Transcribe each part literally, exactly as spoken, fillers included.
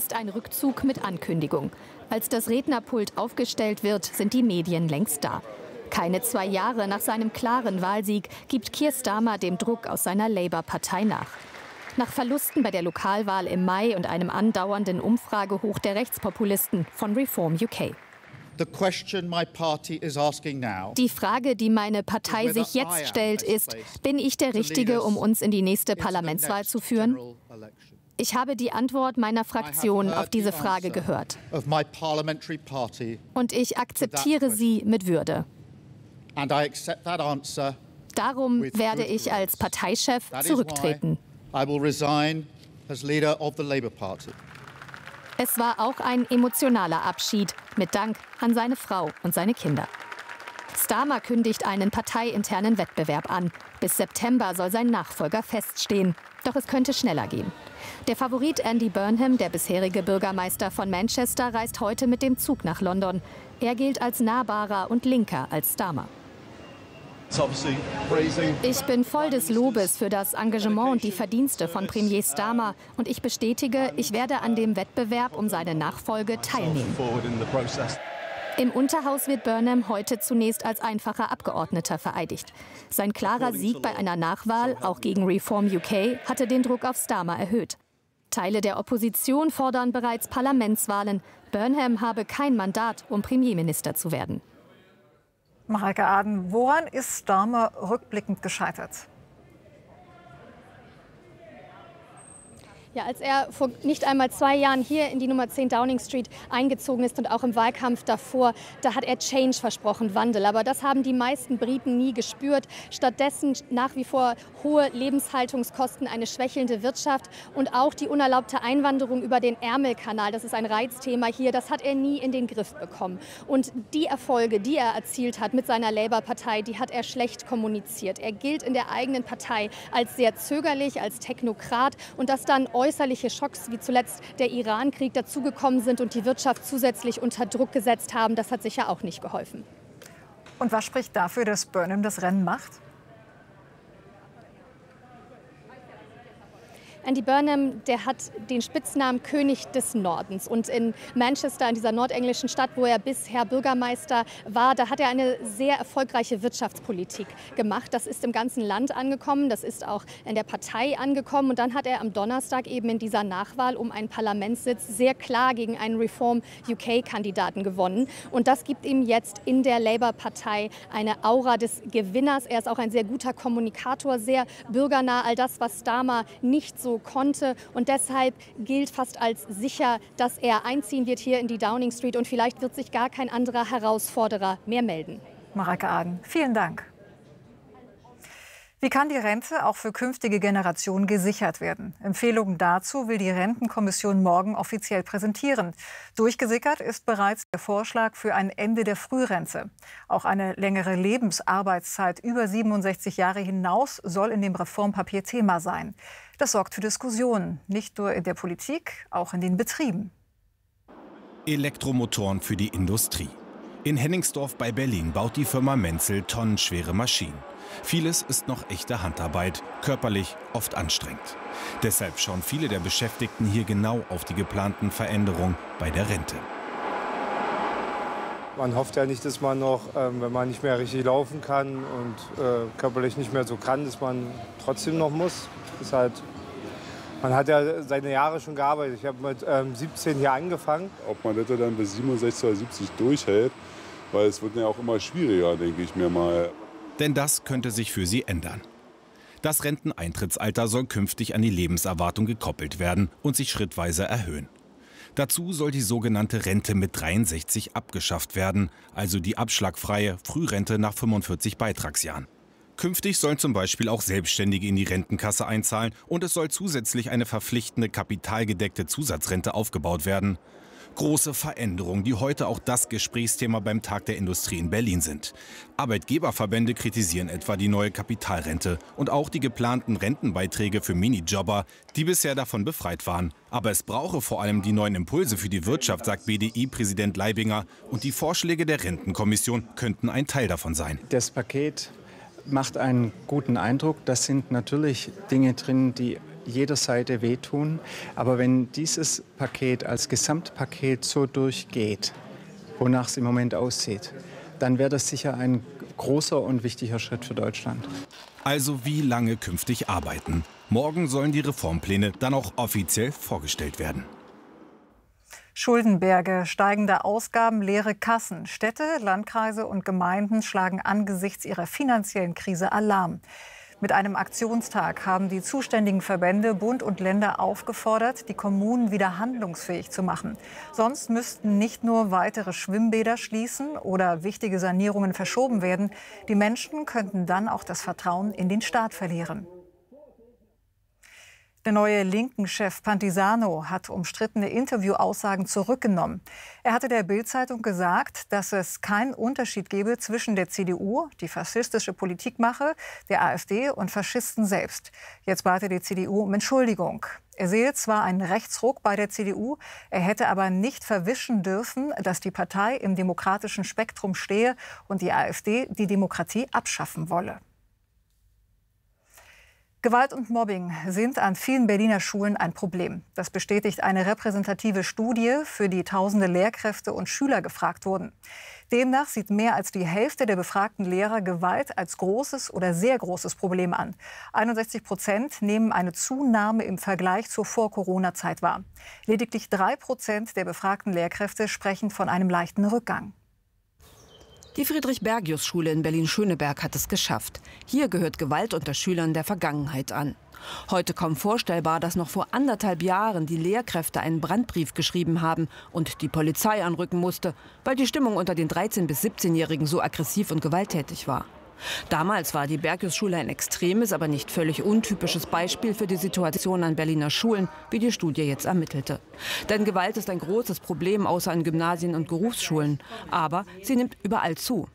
ist ein Rückzug mit Ankündigung. Als das Rednerpult aufgestellt wird, sind die Medien längst da. Keine zwei Jahre nach seinem klaren Wahlsieg gibt Keir Starmer dem Druck aus seiner Labour-Partei nach. Nach Verlusten bei der Lokalwahl im Mai und einem andauernden Umfragehoch der Rechtspopulisten von Reform U K. Die Frage, die meine Partei sich jetzt stellt, ist, bin ich der Richtige, um uns in die nächste Parlamentswahl zu führen? Ich habe die Antwort meiner Fraktion auf diese Frage gehört. Und ich akzeptiere sie mit Würde. Darum werde ich als Parteichef zurücktreten. Es war auch ein emotionaler Abschied mit Dank an seine Frau und seine Kinder. Starmer kündigt einen parteiinternen Wettbewerb an. Bis September soll sein Nachfolger feststehen. Doch es könnte schneller gehen. Der Favorit Andy Burnham, der bisherige Bürgermeister von Manchester, reist heute mit dem Zug nach London. Er gilt als nahbarer und linker als Starmer. Ich bin voll des Lobes für das Engagement und die Verdienste von Premier Starmer. Und ich bestätige, ich werde an dem Wettbewerb um seine Nachfolge teilnehmen. Im Unterhaus wird Burnham heute zunächst als einfacher Abgeordneter vereidigt. Sein klarer Sieg bei einer Nachwahl, auch gegen Reform U K, hatte den Druck auf Starmer erhöht. Teile der Opposition fordern bereits Parlamentswahlen. Burnham habe kein Mandat, um Premierminister zu werden. Mareike Aden, woran ist Starmer rückblickend gescheitert? Ja, als er vor nicht einmal zwei Jahren hier in die Nummer zehn Downing Street eingezogen ist und auch im Wahlkampf davor, da hat er Change versprochen, Wandel. Aber das haben die meisten Briten nie gespürt. Stattdessen nach wie vor hohe Lebenshaltungskosten, eine schwächelnde Wirtschaft und auch die unerlaubte Einwanderung über den Ärmelkanal. Das ist ein Reizthema hier. Das hat er nie in den Griff bekommen. Und die Erfolge, die er erzielt hat mit seiner Labour-Partei, die hat er schlecht kommuniziert. Er gilt in der eigenen Partei als sehr zögerlich, als Technokrat und dass dann äußerliche Schocks wie zuletzt der Iran-Krieg dazugekommen sind und die Wirtschaft zusätzlich unter Druck gesetzt haben, das hat sicher auch nicht geholfen. Und was spricht dafür, dass Burnham das Rennen macht? Andy Burnham, der hat den Spitznamen König des Nordens. Und in Manchester, in dieser nordenglischen Stadt, wo er bisher Bürgermeister war, da hat er eine sehr erfolgreiche Wirtschaftspolitik gemacht. Das ist im ganzen Land angekommen, das ist auch in der Partei angekommen. Und dann hat er am Donnerstag eben in dieser Nachwahl um einen Parlamentssitz sehr klar gegen einen Reform U K-Kandidaten gewonnen. Und das gibt ihm jetzt in der Labour-Partei eine Aura des Gewinners. Er ist auch ein sehr guter Kommunikator, sehr bürgernah, all das, was Starmer nicht so konnte. Und deshalb gilt fast als sicher, dass er einziehen wird hier in die Downing Street. Und vielleicht wird sich gar kein anderer Herausforderer mehr melden. Mareike Aden, vielen Dank. Wie kann die Rente auch für künftige Generationen gesichert werden? Empfehlungen dazu will die Rentenkommission morgen offiziell präsentieren. Durchgesickert ist bereits der Vorschlag für ein Ende der Frührente. Auch eine längere Lebensarbeitszeit über siebenundsechzig Jahre hinaus soll in dem Reformpapier Thema sein. Das sorgt für Diskussionen, nicht nur in der Politik, auch in den Betrieben. Elektromotoren für die Industrie. In Hennigsdorf bei Berlin baut die Firma Menzel tonnenschwere Maschinen. Vieles ist noch echte Handarbeit, körperlich oft anstrengend. Deshalb schauen viele der Beschäftigten hier genau auf die geplanten Veränderungen bei der Rente. Man hofft ja nicht, dass man noch, ähm, wenn man nicht mehr richtig laufen kann und äh, körperlich nicht mehr so kann, dass man trotzdem noch muss. Das ist halt, man hat ja seine Jahre schon gearbeitet. Ich habe mit ähm, siebzehn hier angefangen. Ob man das dann bis siebenundsechzig oder siebzig durchhält, weil es wird ja auch immer schwieriger, denke ich mir mal. Denn das könnte sich für sie ändern. Das Renteneintrittsalter soll künftig an die Lebenserwartung gekoppelt werden und sich schrittweise erhöhen. Dazu soll die sogenannte Rente mit dreiundsechzig abgeschafft werden, also die abschlagfreie Frührente nach fünfundvierzig Beitragsjahren. Künftig sollen zum Beispiel auch Selbstständige in die Rentenkasse einzahlen und es soll zusätzlich eine verpflichtende kapitalgedeckte Zusatzrente aufgebaut werden. Große Veränderungen, die heute auch das Gesprächsthema beim Tag der Industrie in Berlin sind. Arbeitgeberverbände kritisieren etwa die neue Kapitalrente und auch die geplanten Rentenbeiträge für Minijobber, die bisher davon befreit waren. Aber es brauche vor allem die neuen Impulse für die Wirtschaft, sagt B D I-Präsident Leibinger. Und die Vorschläge der Rentenkommission könnten ein Teil davon sein. Das Paket macht einen guten Eindruck. Da sind natürlich Dinge drin, die jeder Seite wehtun. Aber wenn dieses Paket als Gesamtpaket so durchgeht, wonach es im Moment aussieht, dann wäre das sicher ein großer und wichtiger Schritt für Deutschland. Also wie lange künftig arbeiten? Morgen sollen die Reformpläne dann auch offiziell vorgestellt werden. Schuldenberge, steigende Ausgaben, leere Kassen. Städte, Landkreise und Gemeinden schlagen angesichts ihrer finanziellen Krise Alarm. Mit einem Aktionstag haben die zuständigen Verbände Bund und Länder aufgefordert, die Kommunen wieder handlungsfähig zu machen. Sonst müssten nicht nur weitere Schwimmbäder schließen oder wichtige Sanierungen verschoben werden. Die Menschen könnten dann auch das Vertrauen in den Staat verlieren. Der neue Linken-Chef Pantisano hat umstrittene Interviewaussagen zurückgenommen. Er hatte der Bild-Zeitung gesagt, dass es keinen Unterschied gebe zwischen der C D U, die faschistische Politik mache, der AfD und Faschisten selbst. Jetzt bat er die C D U um Entschuldigung. Er sehe zwar einen Rechtsruck bei der C D U, er hätte aber nicht verwischen dürfen, dass die Partei im demokratischen Spektrum stehe und die AfD die Demokratie abschaffen wolle. Gewalt und Mobbing sind an vielen Berliner Schulen ein Problem. Das bestätigt eine repräsentative Studie, für die tausende Lehrkräfte und Schüler gefragt wurden. Demnach sieht mehr als die Hälfte der befragten Lehrer Gewalt als großes oder sehr großes Problem an. einundsechzig Prozent nehmen eine Zunahme im Vergleich zur Vor-Corona-Zeit wahr. Lediglich drei Prozent der befragten Lehrkräfte sprechen von einem leichten Rückgang. Die Friedrich-Bergius-Schule in Berlin-Schöneberg hat es geschafft. Hier gehört Gewalt unter Schülern der Vergangenheit an. Heute kaum vorstellbar, dass noch vor anderthalb Jahren die Lehrkräfte einen Brandbrief geschrieben haben und die Polizei anrücken musste, weil die Stimmung unter den dreizehn- bis siebzehnjährigen so aggressiv und gewalttätig war. Damals war die Bergius-Schule ein extremes, aber nicht völlig untypisches Beispiel für die Situation an Berliner Schulen, wie die Studie jetzt ermittelte. Denn Gewalt ist ein großes Problem, außer an Gymnasien und Berufsschulen. Aber sie nimmt überall zu.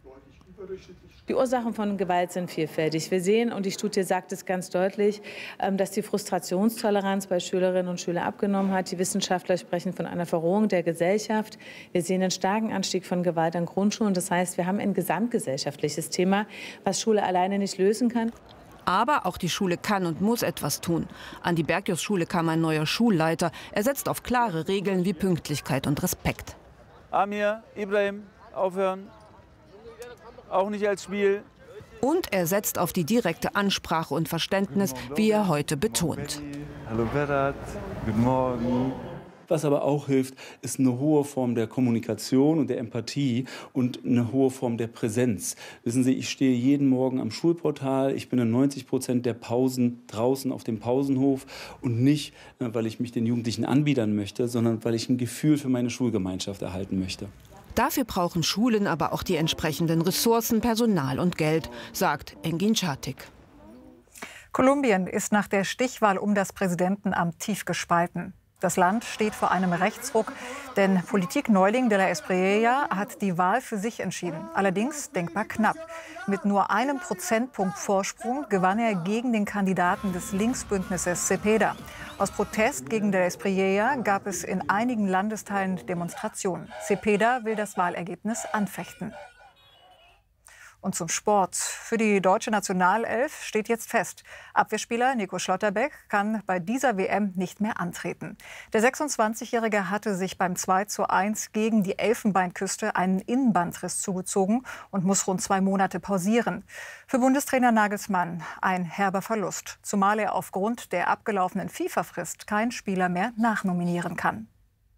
Die Ursachen von Gewalt sind vielfältig. Wir sehen, und die Studie sagt es ganz deutlich, dass die Frustrationstoleranz bei Schülerinnen und Schülern abgenommen hat. Die Wissenschaftler sprechen von einer Verrohung der Gesellschaft. Wir sehen einen starken Anstieg von Gewalt an Grundschulen. Das heißt, wir haben ein gesamtgesellschaftliches Thema, was Schule alleine nicht lösen kann. Aber auch die Schule kann und muss etwas tun. An die Bergius-Schule kam ein neuer Schulleiter. Er setzt auf klare Regeln wie Pünktlichkeit und Respekt. Amir, Ibrahim, aufhören. Auch nicht als Spiel. Und er setzt auf die direkte Ansprache und Verständnis, wie er heute betont. Hallo Berat, guten Morgen. Was aber auch hilft, ist eine hohe Form der Kommunikation und der Empathie und eine hohe Form der Präsenz. Wissen Sie, ich stehe jeden Morgen am Schulportal, ich bin in neunzig Prozent der Pausen draußen auf dem Pausenhof und nicht, weil ich mich den Jugendlichen anbiedern möchte, sondern weil ich ein Gefühl für meine Schulgemeinschaft erhalten möchte. Dafür brauchen Schulen aber auch die entsprechenden Ressourcen, Personal und Geld, sagt Engin Çatik. Kolumbien ist nach der Stichwahl um das Präsidentenamt tief gespalten. Das Land steht vor einem Rechtsruck, denn Politikneuling de la Espriella hat die Wahl für sich entschieden. Allerdings denkbar knapp. Mit nur einem Prozentpunkt Vorsprung gewann er gegen den Kandidaten des Linksbündnisses Cepeda. Aus Protest gegen de la Espriella gab es in einigen Landesteilen Demonstrationen. Cepeda will das Wahlergebnis anfechten. Und zum Sport. Für die deutsche Nationalelf steht jetzt fest: Abwehrspieler Nico Schlotterbeck kann bei dieser W M nicht mehr antreten. Der sechsundzwanzigjährige hatte sich beim zwei zu eins gegen die Elfenbeinküste einen Innenbandriss zugezogen und muss rund zwei Monate pausieren. Für Bundestrainer Nagelsmann ein herber Verlust, zumal er aufgrund der abgelaufenen FIFA-Frist keinen Spieler mehr nachnominieren kann.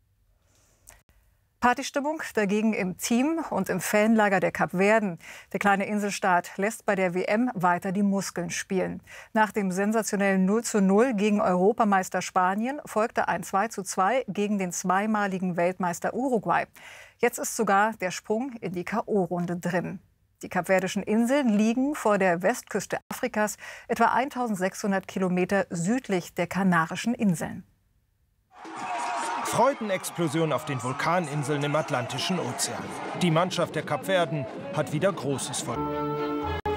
Partystimmung dagegen im Team und im Fanlager der Kapverden. Der kleine Inselstaat lässt bei der W M weiter die Muskeln spielen. Nach dem sensationellen null zu null gegen Europameister Spanien folgte ein zwei zu zwei gegen den zweimaligen Weltmeister Uruguay. Jetzt ist sogar der Sprung in die K O-Runde drin. Die kapverdischen Inseln liegen vor der Westküste Afrikas, etwa eintausendsechshundert Kilometer südlich der Kanarischen Inseln. Freudenexplosion auf den Vulkaninseln im Atlantischen Ozean. Die Mannschaft der Kapverden hat wieder Großes vor.